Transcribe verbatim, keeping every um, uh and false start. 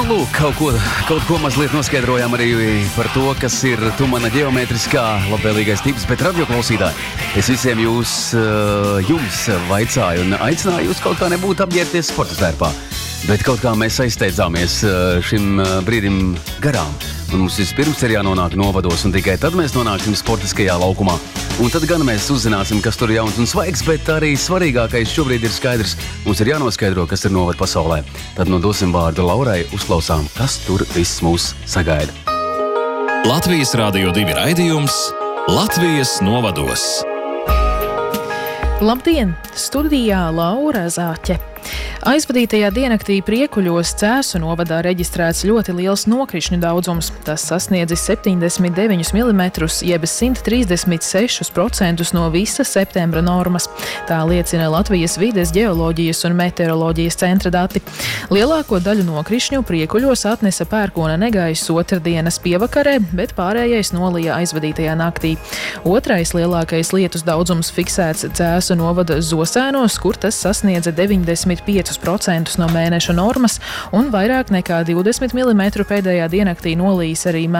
lūk, kaut ko, kaut ko mazliet noskaidrojām arī par to, kas ir tumana ģeometriskā labvēlīgais tips, bet radioklausītāji, es visiem jūs, jums vaicāju un aicināju jūs kaut kā nebūt apģērbties sporta tērpā, bet kaut kā mēs aizsteidzāmies šim brīdim garām. Un mums vispirms ir jānonāk novados, un tikai tad mēs nonāksim sportiskajā laukumā. Un tad gan mēs uzzināsim, kas tur jauns un svaigs, bet arī svarīgākais šobrīd ir skaidrs. Mums ir jānoskaidro, kas ir novada pasaulē. Tad nu dosim vārdu Laurai, uzklausām, kas tur viss mūs sagaida. Latvijas Rādio divi raidījums Latvijas novados. Labdien! Studijā Laura Zāķe. Aizvadītajā diennaktī Priekuļos Cēsu novadā reģistrēts ļoti liels nokrišņu daudzums. Tas sasniedzis septiņdesmit deviņus milimetrus, jeb simt trīsdesmit sešus procentus no visa septembra normas. Tā liecina Latvijas vides ģeoloģijas un meteoroloģijas centra dati. Lielāko daļu nokrišņu Priekuļos atnesa pērkona negaiss otrdienas pievakarē, bet pārējais nolija aizvadītajā naktī. Otrais lielākais lietus daudzums fiksēts Cēsu novada Zosēnos, kur tas sasniedza deviņdesmit piecus procentus no mēneša normas un vairāk nekā divdesmit milimetru pēdējā diennaktī nolījis arī